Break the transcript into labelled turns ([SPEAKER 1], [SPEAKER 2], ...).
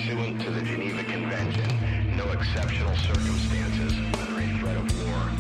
[SPEAKER 1] pursuant to the Geneva Convention, no exceptional circumstances, whether a threat of war